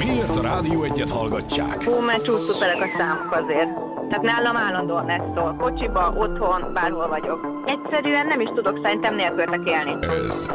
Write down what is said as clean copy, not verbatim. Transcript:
Miért a Rádió Egyet hallgatják? Hú, mert csúsztuperek a számok azért. Tehát nálam állandóan ez szól. Kocsiba, otthon, bárhol vagyok. Egyszerűen nem is tudok szerintem nélkületek élni. Ez